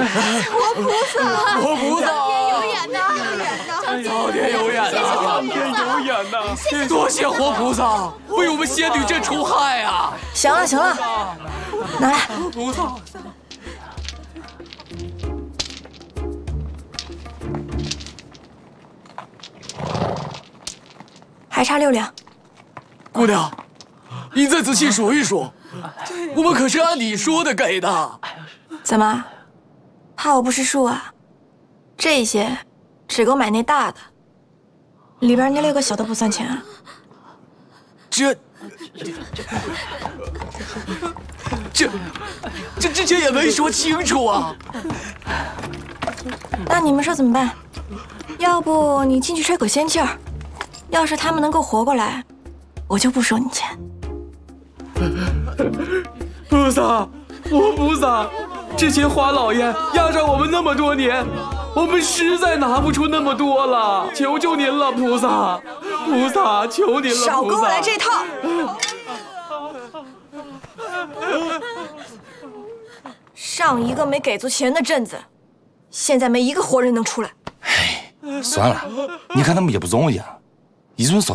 活菩萨， 活菩萨， 苍天有眼呐！ 苍天有眼呐！苍天有眼呐！多谢活菩萨为我们仙女镇除害啊！ 行了行了，拿来。 菩萨。 还差6两， 姑娘，你再仔细数一数，我们可是按你说的给的。 怎么，怕我不识数啊？这些只够买那大的，里边那6个小的不算钱啊。 这之前也没说清楚啊。 那你们说怎么办？要不你进去吹口仙气儿，要是他们能够活过来，我就不收你钱。 菩萨，活菩萨，之前花老爷压榨我们那么多年，我们实在拿不出那么多了，求求您了，菩萨，菩萨，求您了， 少给我来这套！上一个没给足钱的镇子，现在没一个活人能出来。 算了，你看他们也不容易啊，一尊手。